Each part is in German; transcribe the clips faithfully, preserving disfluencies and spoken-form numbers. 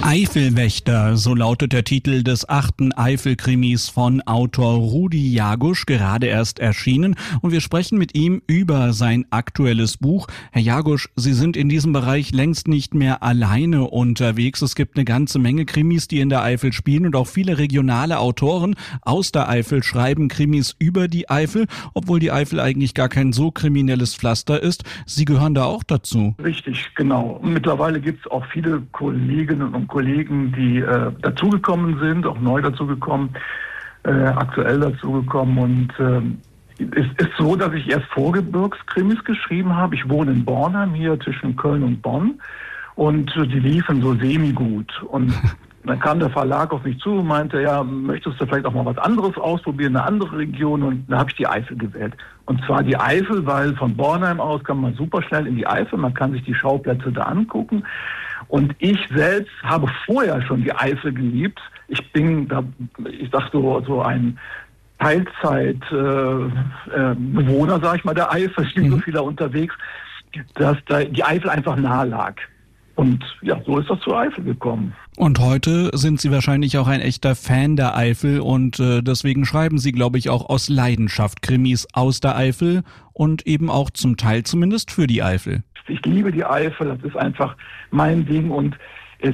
Eifelwächter, so lautet der Titel des achten Eifel-Krimis von Autor Rudi Jagusch, gerade erst erschienen. Und wir sprechen mit ihm über sein aktuelles Buch. Herr Jagusch, Sie sind in diesem Bereich längst nicht mehr alleine unterwegs. Es gibt eine ganze Menge Krimis, die in der Eifel spielen, und auch viele regionale Autoren aus der Eifel schreiben Krimis über die Eifel, obwohl die Eifel eigentlich gar kein so kriminelles Pflaster ist. Sie gehören da auch dazu. Richtig, genau. Mittlerweile gibt es auch viele Kolleginnen und Kollegen, die äh, dazugekommen sind, auch neu dazugekommen, äh, aktuell dazugekommen. Und äh, es ist so, dass ich erst Vorgebirgskrimis geschrieben habe. Ich wohne in Bornheim, hier zwischen Köln und Bonn. Und äh, die liefen so semi-gut. Und dann kam der Verlag auf mich zu und meinte, ja, möchtest du vielleicht auch mal was anderes ausprobieren, eine andere Region? Und da habe ich die Eifel gewählt. Und zwar die Eifel, weil von Bornheim aus kann man super schnell in die Eifel, man kann sich die Schauplätze da angucken. Und ich selbst habe vorher schon die Eifel geliebt. Ich bin, da, ich sag so, so ein Teilzeitbewohner, äh, äh, Bewohner, sag ich mal, der Eifel. Ich bin mhm. so viel da unterwegs, dass da die Eifel einfach nahe lag. Und ja, so ist das zur Eifel gekommen. Und heute sind Sie wahrscheinlich auch ein echter Fan der Eifel und äh, deswegen schreiben Sie, glaube ich, auch aus Leidenschaft Krimis aus der Eifel und eben auch zum Teil zumindest für die Eifel. Ich liebe die Eifel, das ist einfach mein Ding. Und es,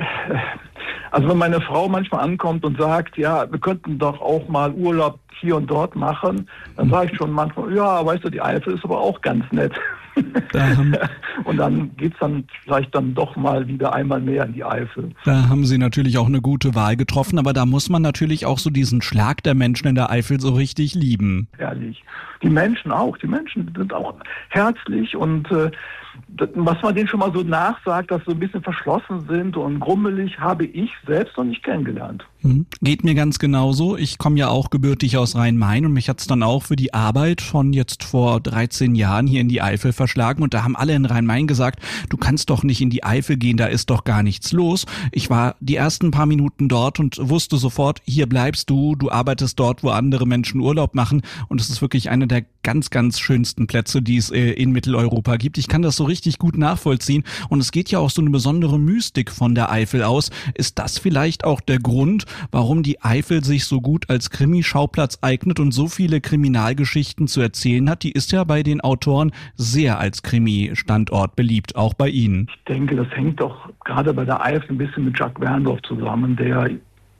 also wenn meine Frau manchmal ankommt und sagt, ja, wir könnten doch auch mal Urlaub hier und dort machen, dann sage ich schon manchmal, ja, weißt du, die Eifel ist aber auch ganz nett. Da haben, und dann geht's dann vielleicht dann doch mal wieder einmal mehr in die Eifel. Da haben Sie natürlich auch eine gute Wahl getroffen, aber da muss man natürlich auch so diesen Schlag der Menschen in der Eifel so richtig lieben. Ehrlich. Die Menschen auch. Die Menschen sind auch herzlich und äh, was man denen schon mal so nachsagt, dass sie so ein bisschen verschlossen sind und grummelig, habe ich selbst noch nicht kennengelernt. Hm. Geht mir ganz genauso. Ich komme ja auch gebürtig aus Rhein-Main und mich hat's dann auch für die Arbeit von jetzt vor dreizehn Jahren hier in die Eifel verschlagen. Und da haben alle in Rhein-Main gesagt, du kannst doch nicht in die Eifel gehen, da ist doch gar nichts los. Ich war die ersten paar Minuten dort und wusste sofort, hier bleibst du, du arbeitest dort, wo andere Menschen Urlaub machen. Und es ist wirklich einer der ganz, ganz schönsten Plätze, die es äh, in Mitteleuropa gibt. Ich kann das so richtig gut nachvollziehen. Und es geht ja auch so eine besondere Mystik von der Eifel aus. Ist das vielleicht auch der Grund, warum die Eifel sich so gut als Krimischauplatz eignet und so viele Kriminalgeschichten zu erzählen hat? Die ist ja bei den Autoren sehr als Krimi-Standort beliebt, auch bei Ihnen. Ich denke, das hängt doch gerade bei der Eifel ein bisschen mit Jacques Berndorf zusammen, der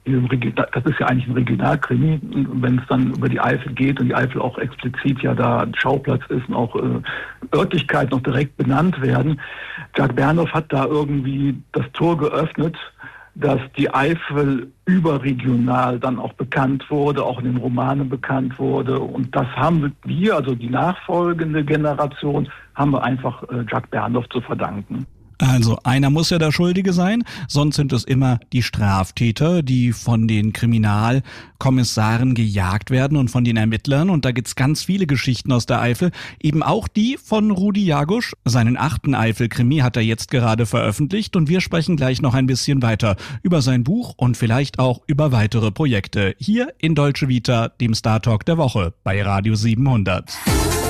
das ist ja eigentlich ein Regionalkrimi, wenn es dann über die Eifel geht und die Eifel auch explizit ja da Schauplatz ist und auch äh, Örtlichkeiten noch direkt benannt werden. Jacques Berndorf hat da irgendwie das Tor geöffnet, dass die Eifel überregional dann auch bekannt wurde, auch in den Romanen bekannt wurde. Und das haben wir, also die nachfolgende Generation, haben wir einfach äh, Jacques Berndorf zu verdanken. Also einer muss ja der Schuldige sein, sonst sind es immer die Straftäter, die von den Kriminalkommissaren gejagt werden und von den Ermittlern. Und da gibt's ganz viele Geschichten aus der Eifel, eben auch die von Rudi Jagusch. Seinen achten Eifel-Krimi hat er jetzt gerade veröffentlicht und wir sprechen gleich noch ein bisschen weiter über sein Buch und vielleicht auch über weitere Projekte hier in Deutsche Vita, dem Star Talk der Woche bei Radio siebenhundert.